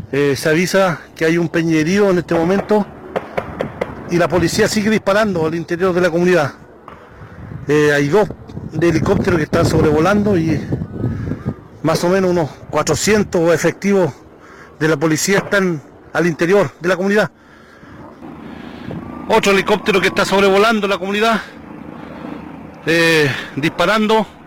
Se avisa que hay un peñerío en este momento y la policía sigue disparando al interior de la comunidad. Hay dos de helicópteros que están sobrevolando y más o menos unos 400 efectivos de la policía están al interior de la comunidad. Otro helicóptero que está sobrevolando la comunidad, disparando